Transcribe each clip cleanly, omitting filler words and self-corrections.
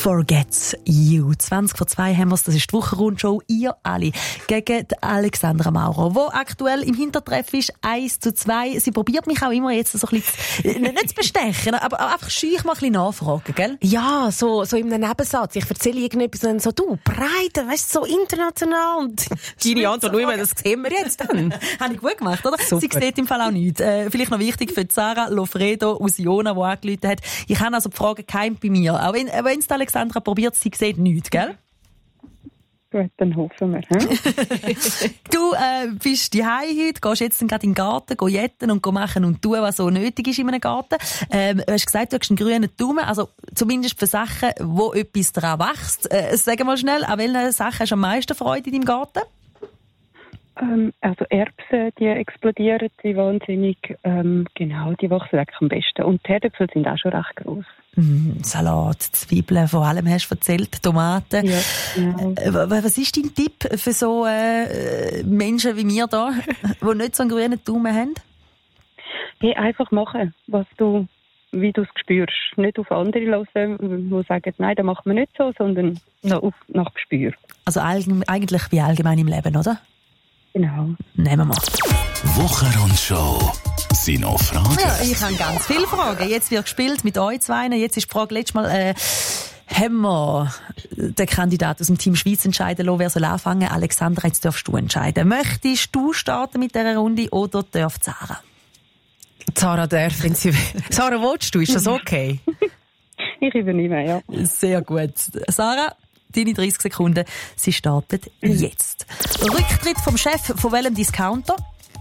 Forget You. 20 vor 2 haben wir es, das ist die Wochenrundshow. Ihr alle gegen Alexandra Maurer, die aktuell im Hintertreff ist, 1:2. Sie probiert mich auch immer jetzt so ein bisschen, nicht zu bestechen, aber einfach scheu mal ein bisschen nachfragen, gell? Ja, so in einem Nebensatz. Ich erzähle irgendetwas und dann so, du, breiter, weißt du, so international. Und deine Antwort, nur, das sehen wir jetzt dann. Habe ich gut gemacht, oder? Super. Sie sieht im Fall auch nichts. Vielleicht noch wichtig für Sarah Lofredo aus Jona, die angerufen hat. Ich habe also die Frage geheim bei mir. Auch wenn es Alexandra probiert, sie sieht nichts, gell? Gut, dann hoffen wir. Du bist daheim heute, gehst jetzt gerade in den Garten, geh jetten und machen und tun, was so nötig ist in einem Garten. Du hast gesagt, du hast einen grünen Daumen, also zumindest für Sachen, wo etwas dran wächst. Sag mal schnell, an welchen Sachen hast du am meisten Freude in deinem Garten? Also Erbsen, die explodieren, die wahnsinnig, genau, die wachsen wirklich am besten. Und die Herdöpfel sind auch schon recht gross. Salat, Zwiebeln, vor allem hast du erzählt, Tomaten. Ja, genau. Was ist dein Tipp für so Menschen wie wir da, die nicht so einen grünen Daumen haben? Hey, einfach machen, wie du es spürst. Nicht auf andere hören, die sagen, nein, das macht man nicht so, sondern nach Gespür. Also eigentlich wie allgemein im Leben, oder? Genau. Nehmen wir. Wochenrundshow. Sind noch Fragen? Ja, ich habe ganz viele Fragen. Jetzt wird gespielt mit euch zwei. Jetzt ist die Frage, letztes Mal haben wir den Kandidat aus dem Team Schweiz entscheiden lassen, wer soll anfangen. Alexandra, jetzt darfst du entscheiden. Möchtest du starten mit dieser Runde oder darf Sarah? Sarah darf, wenn sie will. Sarah, willst du? Ist das okay? Ich übernehme, ja. Sehr gut. Sarah, deine 30 Sekunden, sie startet jetzt. Rücktritt vom Chef von welchem Discounter?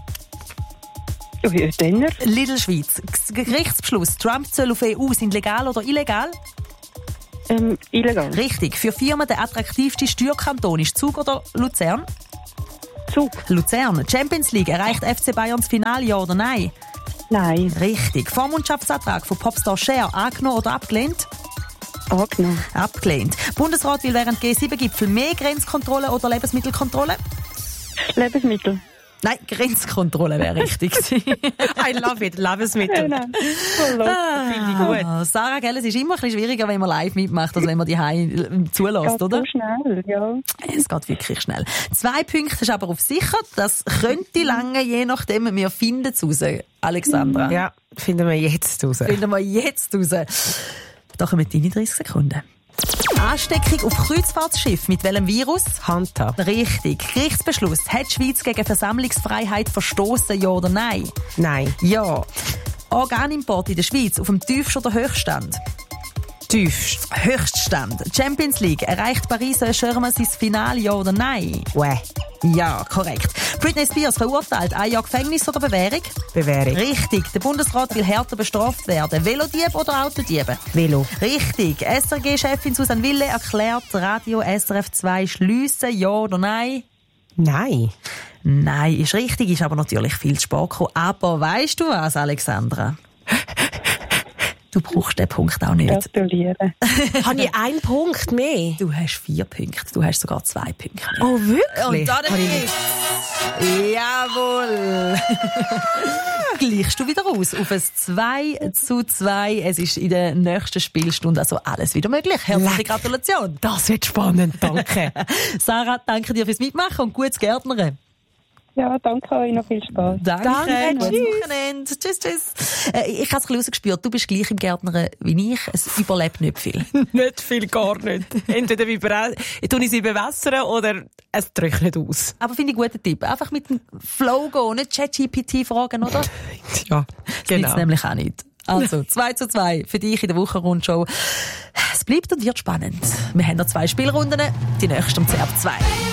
Denner. Lidl Schweiz. Gerichtsbeschluss. Trump soll auf EU sind legal oder illegal? Illegal. Richtig. Für Firmen der attraktivste Steuerkanton ist Zug oder Luzern? Zug. Luzern. Champions League. Erreicht FC Bayern das Finale, ja oder nein? Nein. Richtig. Vormundschaftsantrag von Popstar Cher angenommen oder abgelehnt? Angenommen. Abgelehnt. Bundesrat will während G7-Gipfel mehr Grenzkontrolle oder Lebensmittelkontrolle? Lebensmittel. Nein, Grenzkontrolle wäre richtig. I love it, Lebensmittel. Genau. Finde ich gut. Sarah, gell, es ist immer ein bisschen schwieriger, wenn man live mitmacht, als wenn man die Heim zulässt, oder? So schnell, ja. Es geht wirklich schnell. 2 Punkte ist aber auf sicher. Das könnte lange, je nachdem, wir finden es raus. Alexandra. Ja, finden wir jetzt raus. Finden wir jetzt raus. Da kommen deine 30 Sekunden. Ansteckung auf Kreuzfahrtsschiff. Mit welchem Virus? Handhaben. Richtig. Gerichtsbeschluss. Hat die Schweiz gegen Versammlungsfreiheit verstoßen, ja oder nein? Nein. Ja. Organimport in der Schweiz auf dem tiefsten oder Höchststand? Tiefst. Höchststand. Champions League. Erreicht Paris Saint-Germain sein Finale, ja oder nein? Wäh. Ja, korrekt. Britney Spears verurteilt. 1 Jahr Gefängnis oder Bewährung? Bewährung. Richtig. Der Bundesrat will härter bestraft werden. Velodieb oder Autodiebe? Velo. Richtig. SRG-Chefin Susanne Wille erklärt, Radio SRF 2 schliessen, ja oder nein? Nein. Nein, ist richtig, ist aber natürlich viel zu spät gekommen. Aber weisst du was, Alexandra? Du brauchst den Punkt auch nicht. Gratuliere. Habe ich einen Punkt mehr? Du hast 4 Punkte. Du hast sogar 2 Punkte mehr. Oh, wirklich? Und dann jawohl. Gleichst du wieder aus auf ein 2:2. Es ist in der nächsten Spielstunde also alles wieder möglich. Herzliche Gratulation. Das wird spannend, danke. Sarah, danke dir fürs Mitmachen und gutes Gärtnern. Ja, danke euch, noch viel Spaß. Danke, Tschüss. gutes Wochenende. Tschüss. Ich habe es ein bisschen gespürt. Du bist gleich im Gärtnern wie ich. Es überlebt nicht viel. Nicht viel, gar nicht. Entweder tue ich sie bewässern oder es trocknet aus. Aber finde ich einen guten Tipp. Einfach mit dem Flow gehen, nicht ChatGPT fragen, oder? Ja, Das gibt's nämlich auch nicht. Also, 2:2 für dich in der Wochenrundshow. Es bleibt und wird spannend. Wir haben noch 2 Spielrunden. Die nächste um 10:02.